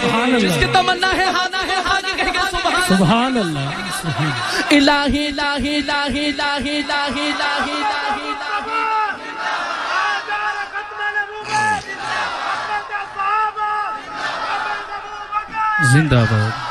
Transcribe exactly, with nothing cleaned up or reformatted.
जिसकी तमन्ना है हाना है हाजी कहेंगे सुभान अल्लाह। इलाही इलाही इलाही इलाही इलाही इलाही इलाही जिंदाबाद।